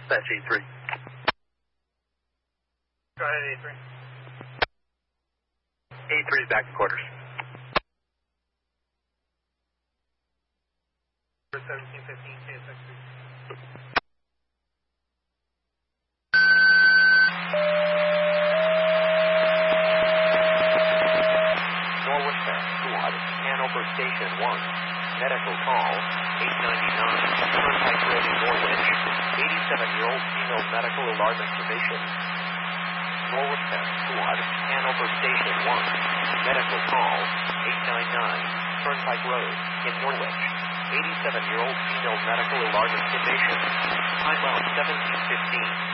Dispatch 83. Go ahead, 83. 83 is back to quarters. 1715 KSX. Norwood Squad, Hanover Station 1. Medical call, 899, Turnpike Road in Norwich. 87-year-old female medical alarm information. Norwood Squad, Hanover Station 1. Medical call, 899, Turnpike Road in Norwich. 87-year-old female medical alarm information. Time out 1715.